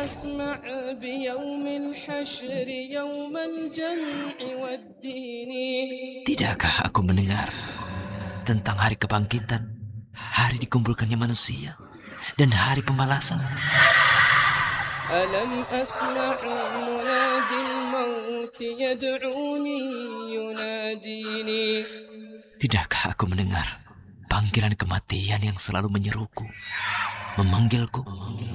أسمع بيوم الحشر يوم الجمع والدين. Tidakkah aku mendengar tentang hari kebangkitan, hari dikumpulkannya manusia, dan hari pembalasan? ألم أسمع منادي الموت يدعوني يناديني. Tidakkah aku mendengar panggilan kematian yang selalu menyeruku, memanggilku?